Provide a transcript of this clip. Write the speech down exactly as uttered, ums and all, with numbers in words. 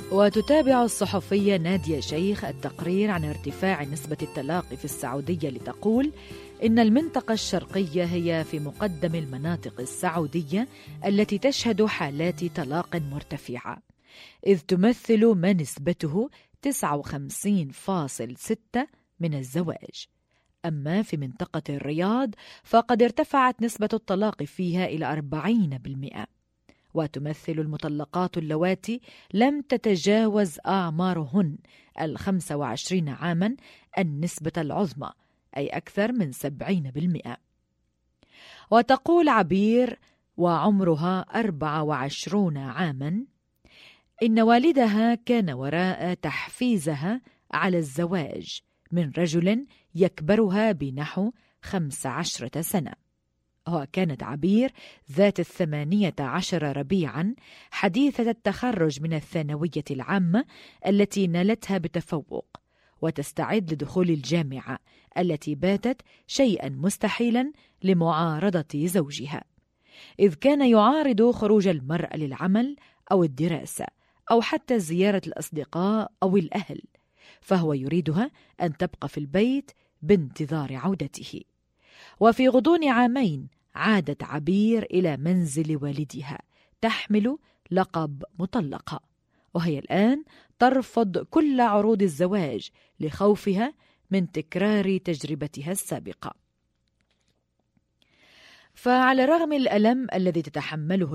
وتتابع الصحفية نادية شيخ التقرير عن ارتفاع نسبة الطلاق في السعودية لتقول إن المنطقة الشرقية هي في مقدم المناطق السعودية التي تشهد حالات طلاق مرتفعة، إذ تمثل ما نسبته تسعة وخمسين فاصلة ستة من الزواج. أما في منطقة الرياض فقد ارتفعت نسبة الطلاق فيها إلى أربعين بالمئة، وتمثل المطلقات اللواتي لم تتجاوز أعمارهن الخمس وعشرين عاما النسبة العظمى، أي أكثر من سبعين بالمئة. وتقول عبير وعمرها أربع وعشرون عاما إن والدها كان وراء تحفيزها على الزواج من رجل يكبرها بنحو خمس عشرة سنة. وكانت عبير ذات الثمانية عشر ربيعا حديثة التخرج من الثانوية العامة التي نالتها بتفوق، وتستعد لدخول الجامعة التي باتت شيئا مستحيلا لمعارضة زوجها، إذ كان يعارض خروج المرأة للعمل أو الدراسة أو حتى زيارة الأصدقاء أو الأهل، فهو يريدها أن تبقى في البيت بانتظار عودته. وفي غضون عامين عادت عبير إلى منزل والدها تحمل لقب مطلقة، وهي الآن ترفض كل عروض الزواج لخوفها من تكرار تجربتها السابقة. فعلى رغم الألم الذي تتحمله